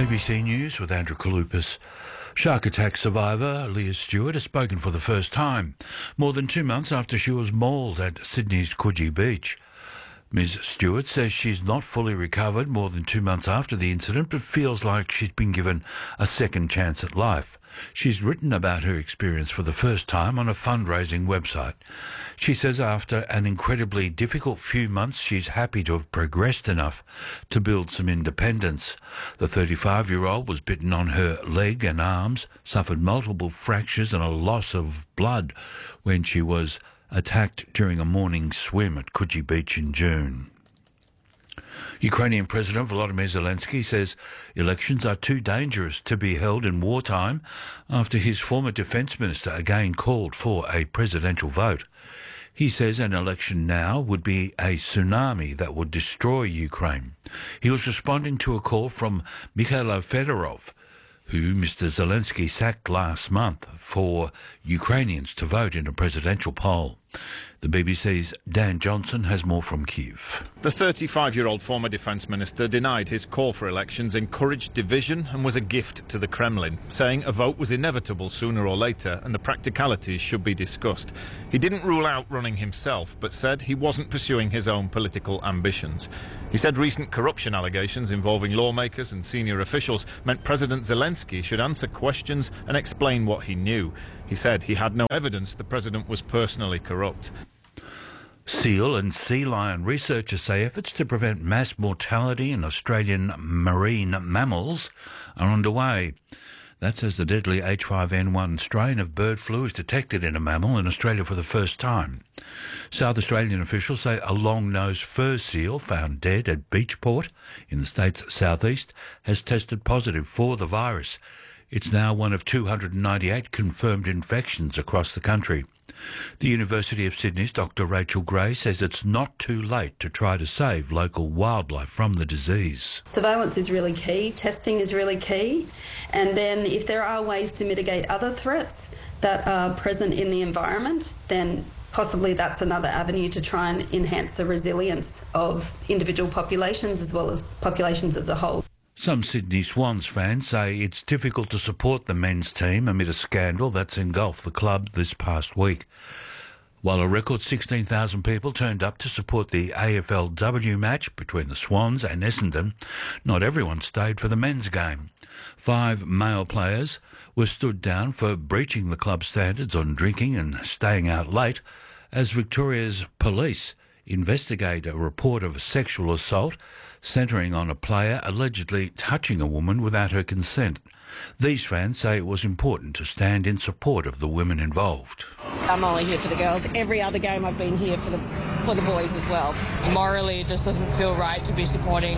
ABC News with Andrew Kalupas. Shark attack survivor Leah Stewart has spoken for the first time, more than 2 months after she was mauled at Sydney's Coogee Beach. Ms Stewart says she's not fully recovered more than 2 months after the incident, but feels like she's been given a second chance at life. She's written about her experience for the first time on a fundraising website. She says after an incredibly difficult few months, she's happy to have progressed enough to build some independence. The 35-year-old was bitten on her leg and arms, suffered multiple fractures and a loss of blood when she was attacked during a morning swim at Coogee Beach in June. Ukrainian President Volodymyr Zelensky says elections are too dangerous to be held in wartime after his former defence minister again called for a presidential vote. He says an election now would be a tsunami that would destroy Ukraine. He was responding to a call from Mikhailo Fedorov, who Mr Zelensky sacked last month, for Ukrainians to vote in a presidential poll. The BBC's Dan Johnson has more from Kyiv. The 35-year-old former defence minister denied his call for elections encouraged division and was a gift to the Kremlin, saying a vote was inevitable sooner or later and the practicalities should be discussed. He didn't rule out running himself, but said he wasn't pursuing his own political ambitions. He said recent corruption allegations involving lawmakers and senior officials meant President Zelensky should answer questions and explain what he knew. He said he had no evidence the president was personally corrupt. Seal and sea lion researchers say efforts to prevent mass mortality in Australian marine mammals are underway. That's as the deadly H5N1 strain of bird flu is detected in a mammal in Australia for the first time. South Australian officials say a long-nosed fur seal found dead at Beachport in the state's southeast has tested positive for the virus. It's now one of 298 confirmed infections across the country. The University of Sydney's Dr Rachel Gray says it's not too late to try to save local wildlife from the disease. Surveillance is really key, testing is really key, and then if there are ways to mitigate other threats that are present in the environment, then possibly that's another avenue to try and enhance the resilience of individual populations as well as populations as a whole. Some Sydney Swans fans say it's difficult to support the men's team amid a scandal that's engulfed the club this past week. While a record 16,000 people turned up to support the AFLW match between the Swans and Essendon, not everyone stayed for the men's game. 5 male players were stood down for breaching the club standards on drinking and staying out late as Victoria's police investigate a report of sexual assault centering on a player allegedly touching a woman without her consent. These fans say it was important to stand in support of the women involved. I'm only here for the girls. Every other game I've been here for the boys as well. Morally, it just doesn't feel right to be supporting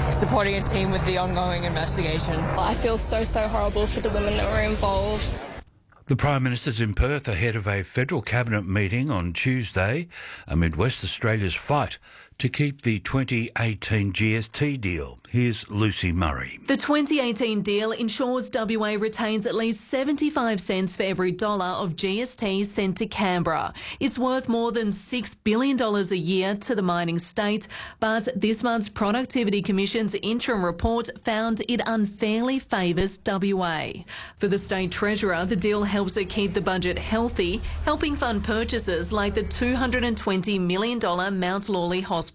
a team with the ongoing investigation. I feel so horrible for the women that were involved. The Prime Minister's in Perth ahead of a federal cabinet meeting on Tuesday amid West Australia's fight to keep the 2018 GST deal. Here's Lucy Murray. The 2018 deal ensures WA retains at least 75 cents for every dollar of GST sent to Canberra. It's worth more than $6 billion a year to the mining state, but this month's Productivity Commission's interim report found it unfairly favours WA. For the State Treasurer, the deal helps her keep the budget healthy, helping fund purchases like the $220 million Mount Lawley Hospital.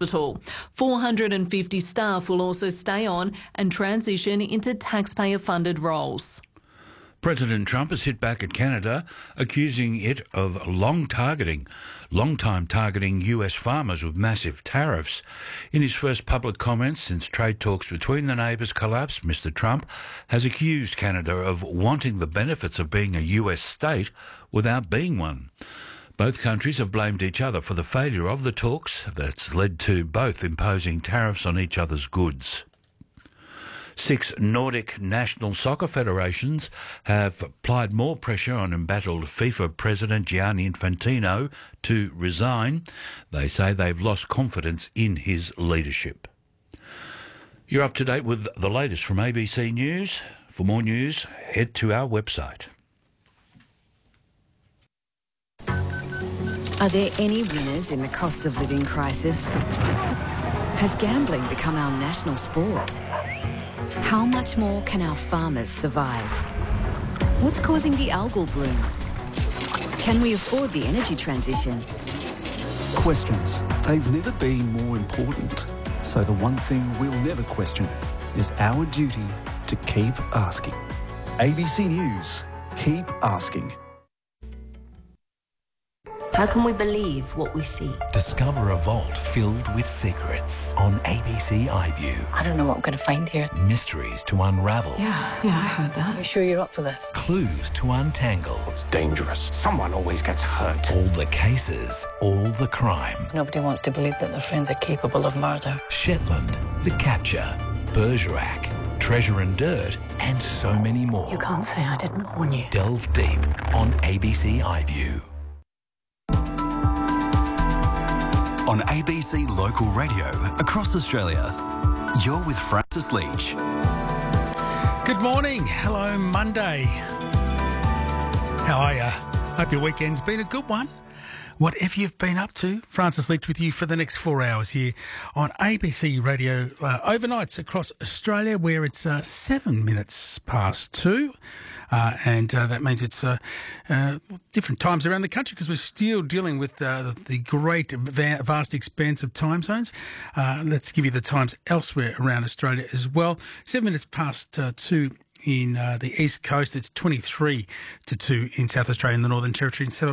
450 staff will also stay on and transition into taxpayer-funded roles. President Trump has hit back at Canada, accusing it of long-time targeting US farmers with massive tariffs. In his first public comments since trade talks between the neighbours collapsed, Mr Trump has accused Canada of wanting the benefits of being a US state without being one. Both countries have blamed each other for the failure of the talks that's led to both imposing tariffs on each other's goods. 6 Nordic national soccer federations have applied more pressure on embattled FIFA President Gianni Infantino to resign. They say they've lost confidence in his leadership. You're up to date with the latest from ABC News. For more news, head to our website. Are there any winners in the cost of living crisis? Has gambling become our national sport? How much more can our farmers survive? What's causing the algal bloom? Can we afford the energy transition? Questions. They've never been more important. So the one thing we'll never question is our duty to keep asking. ABC News. Keep asking. How can we believe what we see? Discover a vault filled with secrets on ABC iView. I don't know what we're going to find here. Mysteries to unravel. Yeah, I heard that. Are you sure you're up for this? Clues to untangle. It's dangerous. Someone always gets hurt. All the cases, all the crime. Nobody wants to believe that their friends are capable of murder. Shetland, The Capture, Bergerac, Treasure and Dirt, and so many more. You can't say I didn't warn you. Delve deep on ABC iView. On ABC Local Radio across Australia, you're with Francis Leach. Good morning. Hello, Monday. How are you? Hope your weekend's been a good one. Whatever you've been up to, Francis Leach with you for the next 4 hours here on ABC Radio overnights across Australia, where it's 7 minutes past 2. And that means it's different times around the country because we're still dealing with the great vast expanse of time zones. Let's give you the times elsewhere around Australia as well. 7 minutes past 2 in the East Coast. It's 23 to 2 in South Australia and the Northern Territory, and 7